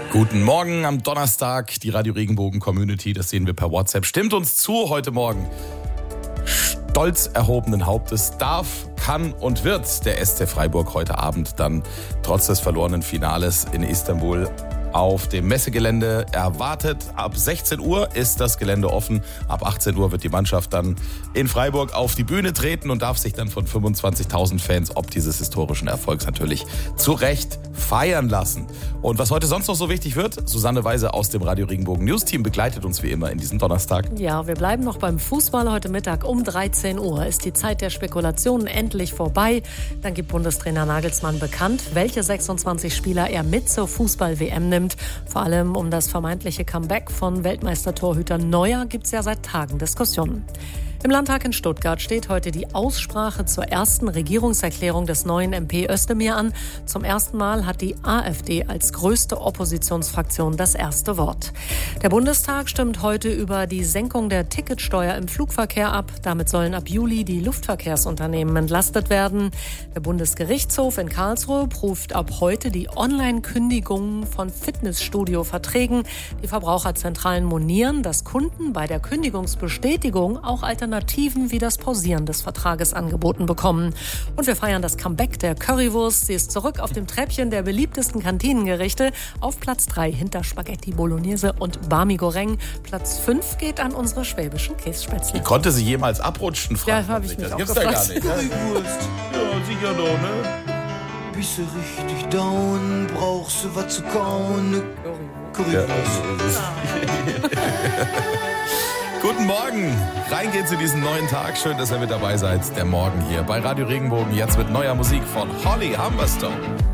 Guten Morgen am Donnerstag, die Radio Regenbogen Community, das sehen wir per WhatsApp. Stimmt uns zu heute Morgen. Stolz erhobenen Hauptes darf, kann und wird der SC Freiburg heute Abend dann trotz des verlorenen Finales in Istanbul auf dem Messegelände erwartet. Ab 16 Uhr ist das Gelände offen. Ab 18 Uhr wird die Mannschaft dann in Freiburg auf die Bühne treten und darf sich dann von 25.000 Fans ob dieses historischen Erfolgs natürlich zu Recht feiern lassen. Und was heute sonst noch so wichtig wird, Susanne Weise aus dem Radio Regenbogen News Team begleitet uns wie immer in diesem Donnerstag. Ja, wir bleiben noch beim Fußball. Heute Mittag um 13 Uhr ist die Zeit der Spekulationen endlich vorbei. Dann gibt Bundestrainer Nagelsmann bekannt, welche 26 Spieler er mit zur Fußball-WM nimmt. Vor allem um das vermeintliche Comeback von Weltmeistertorhüter Neuer gibt es ja seit Tagen Diskussionen. Im Landtag in Stuttgart steht heute die Aussprache zur ersten Regierungserklärung des neuen MP Özdemir an. Zum ersten Mal hat die AfD als größte Oppositionsfraktion das erste Wort. Der Bundestag stimmt heute über die Senkung der Ticketsteuer im Flugverkehr ab. Damit sollen ab Juli die Luftverkehrsunternehmen entlastet werden. Der Bundesgerichtshof in Karlsruhe prüft ab heute die Online-Kündigungen von Fitnessstudio-Verträgen. Die Verbraucherzentralen monieren, dass Kunden bei der Kündigungsbestätigung auch Alternativen wie das Pausieren des Vertrages angeboten bekommen. Und wir feiern das Comeback der Currywurst. Sie ist zurück auf dem Treppchen der beliebtesten Kantinengerichte. Auf Platz 3 hinter Spaghetti Bolognese und Barmi Goreng. Platz 5 geht an unsere schwäbischen Kässpätzle. Wie konnte sie jemals abrutschen, Frau? Ja, habe ich mich auch gefragt. Das gibt's ja gar nicht. Currywurst, Ja, sicher doch, ne? bist du richtig down, brauchst du was zu kauen? Currywurst. Guten Morgen, rein geht's in diesen neuen Tag. Schön, dass ihr mit dabei seid. Der Morgen hier bei Radio Regenbogen, jetzt mit neuer Musik von Holly Humberstone.